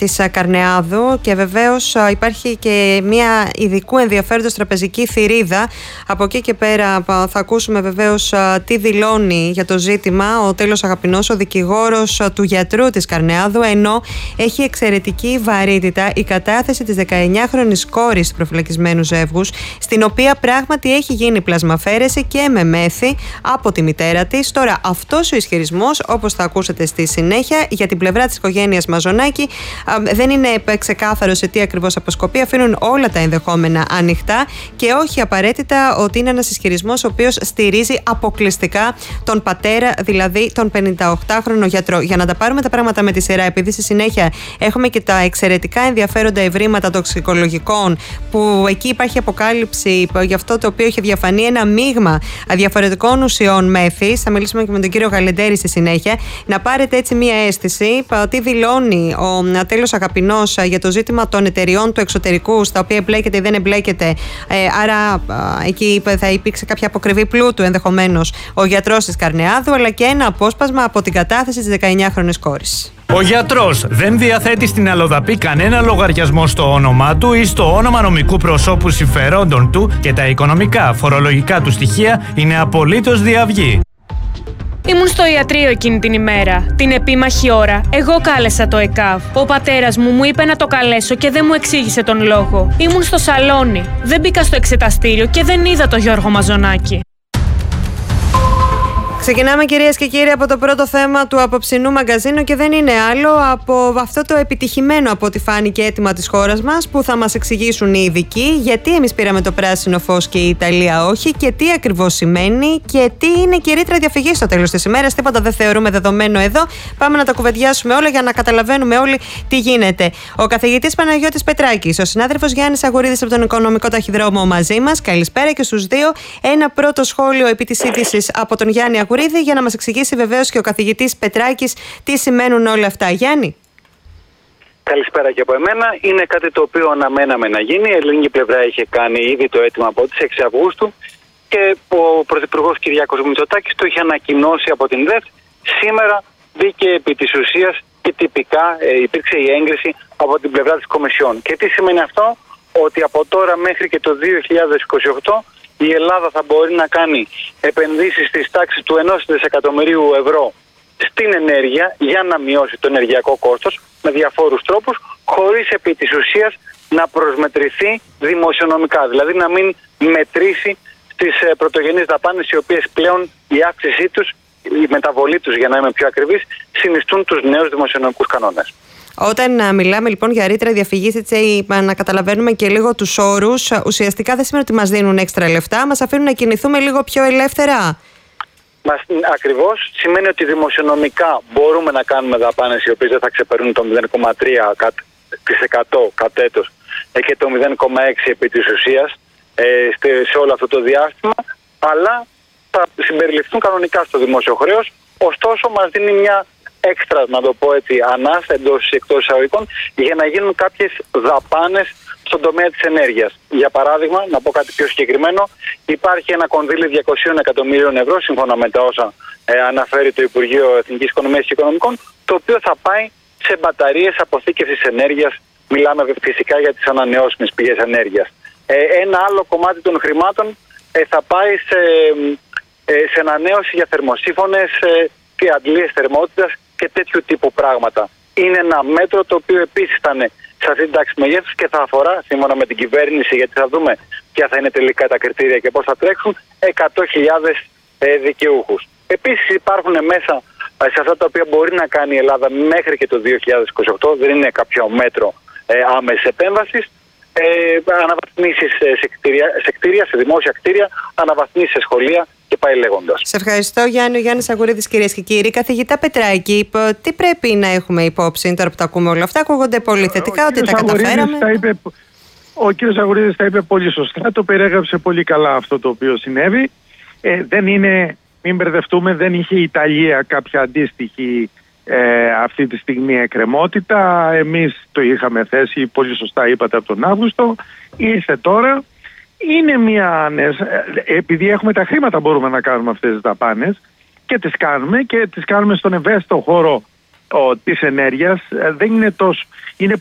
της Καρνεάδου και βεβαίως υπάρχει και μια ειδικού ενδιαφέροντος τραπεζική θηρίδα. Από εκεί και πέρα θα ακούσουμε βεβαίως τι δηλώνει για το ζήτημα ο Τέλειος Αγαπινός, ο δικηγόρος του γιατρού της Καρνεάδου, ενώ έχει εξαιρετική βαρύτητα η κατάθεση της 19χρονης κόρης του προφυλακισμένου ζεύγους, στην οποία πράγματι έχει γίνει πλασμαφαίρεση και με μέθη από τη μητέρα της. Τώρα, αυτός ο ισχυρισμός, όπως θα ακούσετε στη συνέχεια, για την πλευρά της οικογένειας Μαζονάκη δεν είναι ξεκάθαρο σε τι ακριβώς αποσκοπεί. Αφήνουν όλα τα ενδεχόμενα ανοιχτά και όχι απαραίτητα ότι είναι ένας ισχυρισμός ο οποίος στηρίζει αποκλειστικά τον πατέρα, δηλαδή τον 58χρονο γιατρό. Για να τα πάρουμε τα πράγματα με τη σειρά, επειδή στη συνέχεια έχουμε και τα εξαιρετικά ενδιαφέροντα ευρήματα τοξικολογικών, που εκεί υπάρχει αποκάλυψη για αυτό το οποίο έχει διαφανεί ένα μείγμα διαφορετικών ουσιών μέθης. Θα μιλήσουμε και με τον κύριο Γαλεντέρη στη συνέχεια. Να πάρετε έτσι μία αίσθηση τι δηλώνει ο Τέλειος Αγαπινός για το ζήτημα των εταιριών του εξωτερικού, στα οποία εμπλέκεται ή δεν εμπλέκεται. Άρα εκεί θα υπήρξε κάποια αποκριβή πλούτου ενδεχομένως ο γιατρός της Καρνεάδου, αλλά και ένα απόσπασμα από την κατάθεση της 19χρονης κόρης. Ο γιατρός δεν διαθέτει στην αλλοδαπή κανένα λογαριασμό στο όνομά του ή στο όνομα νομικού προσώπου συμφερόντων του και τα οικονομικά, φορολογικά του στοιχεία είναι απολύτως διαυγή. Ήμουν στο ιατρείο εκείνη την ημέρα. Την επίμαχη ώρα, εγώ κάλεσα το ΕΚΑΒ. Ο πατέρας μου είπε να το καλέσω και δεν μου εξήγησε τον λόγο. Ήμουν στο σαλόνι. Δεν μπήκα στο εξεταστήριο και δεν είδα τον Γιώργο Μαζονάκη. Ξεκινάμε, κυρίες και κύριοι, από το πρώτο θέμα του απόψινού μαγκαζίνου και δεν είναι άλλο από αυτό το επιτυχημένο, από ό,τι φάνηκε, αίτημα της χώρας μας, που θα μας εξηγήσουν οι ειδικοί γιατί εμείς πήραμε το πράσινο φως και η Ιταλία όχι, και τι ακριβώς σημαίνει και τι είναι και η ρήτρα διαφυγής στο τέλος της ημέρας. Τίποτα δεν θεωρούμε δεδομένο εδώ. Πάμε να τα κουβεντιάσουμε όλα για να καταλαβαίνουμε όλοι τι γίνεται. Ο καθηγητής Παναγιώτης Πετράκης, ο συνάδελφος Γιάννης Αγουρίδης από τον Οικονομικό Ταχυδρόμο μαζί μας. Καλησπέρα και στους δύο. Ένα πρώτο σχόλιο επί της είδησης από τον Γιάννη Αγουρίδη, για να μας εξηγήσει βεβαίως και ο καθηγητής Πετράκης τι σημαίνουν όλα αυτά. Γιάννη. Καλησπέρα και από εμένα. Είναι κάτι το οποίο αναμέναμε να γίνει. Η ελληνική πλευρά είχε κάνει ήδη το αίτημα από τις 6 Αυγούστου και ο Πρωθυπουργός Κυριάκος Μητσοτάκης το είχε ανακοινώσει από την ΔΕΘ. Σήμερα μπήκε επί της ουσίας και τυπικά υπήρξε η έγκριση από την πλευρά της Κομισιόν. Και τι σημαίνει αυτό? Ότι από τώρα μέχρι και το 2028 η Ελλάδα θα μπορεί να κάνει επενδύσεις στις τάξεις του 1 δισεκατομμυρίου ευρώ στην ενέργεια για να μειώσει το ενεργειακό κόστος με διαφόρους τρόπους, χωρίς επί της ουσίας να προσμετρηθεί δημοσιονομικά. Δηλαδή να μην μετρήσει στις πρωτογενείς δαπάνες, οι οποίες πλέον η αύξησή τους, η μεταβολή τους για να είμαι πιο ακριβής, συνιστούν τους νέους δημοσιονομικούς κανόνες. Όταν μιλάμε λοιπόν για ρήτρα διαφυγής, έτσι να καταλαβαίνουμε και λίγο τους όρους, ουσιαστικά δεν σημαίνει ότι μας δίνουν έξτρα λεφτά, μας αφήνουν να κινηθούμε λίγο πιο ελεύθερα. Ακριβώς, σημαίνει ότι δημοσιονομικά μπορούμε να κάνουμε δαπάνες οι οποίες δεν θα ξεπερνούν το 0,3% κατ' έτος και το 0,6% επί της ουσίας σε όλο αυτό το διάστημα, αλλά θα συμπεριληφθούν κανονικά στο δημόσιο χρέος. Ωστόσο μας δίνει μια έξτρα, να το πω έτσι, ανάσα εντός ή εκτός εισαγωγικών, για να γίνουν κάποιες δαπάνες στον τομέα της ενέργειας. Για παράδειγμα, να πω κάτι πιο συγκεκριμένο, υπάρχει ένα κονδύλι 200 εκατομμυρίων ευρώ, σύμφωνα με τα όσα αναφέρει το Υπουργείο Εθνικής Οικονομίας και Οικονομικών, το οποίο θα πάει σε μπαταρίες αποθήκευσης ενέργειας. Μιλάμε φυσικά για τις ανανεώσιμες πηγές ενέργειας. Ένα άλλο κομμάτι των χρημάτων θα πάει σε ανανέωση για θερμοσύφωνες και αντλίες θερμότητας και τέτοιου τύπου πράγματα. Είναι ένα μέτρο το οποίο επίσης θα είναι σε αυτή την τάξη μεγέθους και θα αφορά, σύμφωνα με την κυβέρνηση, γιατί θα δούμε ποια θα είναι τελικά τα κριτήρια και πώς θα τρέξουν, 100.000 δικαιούχους. Επίσης υπάρχουν μέσα σε αυτά τα οποία μπορεί να κάνει η Ελλάδα μέχρι και το 2028, δεν είναι κάποιο μέτρο άμεσης επέμβασης, αναβαθμίσεις σε κτίρια, σε δημόσια κτίρια, αναβαθμίσεις σε σχολεία και πάει λέγοντας. Σε ευχαριστώ, Γιάννη. Ο Γιάννης Αγουρίδης, κυρίες και κύριοι. Καθηγητά Πετράκη, τι πρέπει να έχουμε υπόψη τώρα που τα ακούμε όλα αυτά? Ακούγονται πολύ θετικά, ότι τα καταφέραμε. Ο κύριος Αγουρίδης τα είπε πολύ σωστά, το περιέγραψε πολύ καλά αυτό το οποίο συνέβη. Δεν είναι, μην μπερδευτούμε, δεν είχε η Ιταλία κάποια αντίστοιχη αυτή τη στιγμή εκκρεμότητα. Εμείς το είχαμε θέσει, πολύ σωστά είπατε, από τον Αύγουστο. Ήρθε τώρα. Είναι επειδή έχουμε τα χρήματα μπορούμε να κάνουμε αυτές τις δαπάνες και τις κάνουμε στον ευαίσθητο χώρο της ενέργειας δεν είναι τόσο. Είναι